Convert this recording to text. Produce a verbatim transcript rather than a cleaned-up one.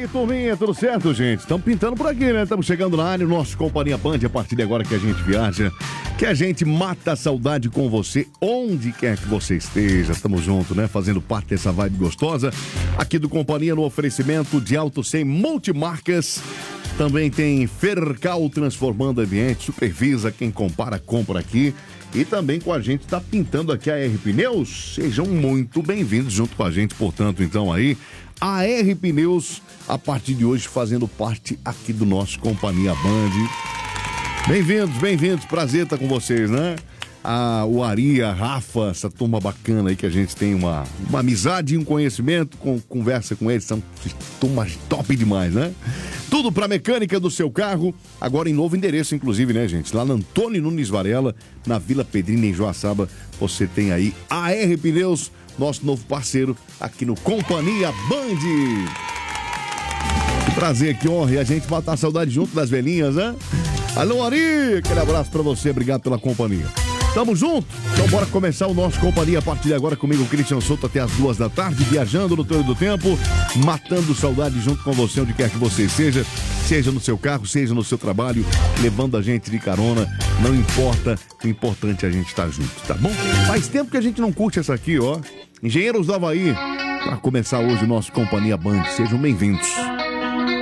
turminha, tudo certo, gente? Estamos pintando por aqui, né? Estamos chegando na área, o nosso Companhia Band, a partir de agora que a gente viaja, que a gente mata a saudade com você, onde quer que você esteja. Estamos juntos, né? Fazendo parte dessa vibe gostosa. Aqui do Companhia, no oferecimento de Auto cem Multimarcas. Também tem Fercal transformando ambiente, supervisa quem compara, compra aqui. E também com a gente está pintando aqui a R Pneus. Sejam muito bem-vindos junto com a gente, portanto, então aí, a R Pneus, a partir de hoje, fazendo parte aqui do nosso Companhia Band. Bem-vindos, bem-vindos, prazer estar com vocês, né? A, o Ari, a Rafa, essa turma bacana aí que a gente tem uma, uma amizade e um conhecimento, com, conversa com eles, são turmas top demais, né? Tudo pra mecânica do seu carro, agora em novo endereço, inclusive, né, gente? Lá na Antônio Nunes Varela, na Vila Pedrina, em Joaçaba, você tem aí a R Pneus, nosso novo parceiro aqui no Companhia Band. Que prazer, que honra, e a gente matar a saudade junto das velhinhas, né? Alô, Ari, aquele abraço pra você, obrigado pela companhia. Tamo junto? Então bora começar o nosso Companhia a partir de agora comigo, Christian Souto, até as duas da tarde, viajando no túnel do tempo, matando saudade junto com você, onde quer que você seja, seja no seu carro, seja no seu trabalho, levando a gente de carona, não importa, o importante é a gente estar junto, tá bom? Faz tempo que a gente não curte essa aqui, ó. Engenheiros do Havaí, para começar hoje o nosso Companhia Band, sejam bem-vindos.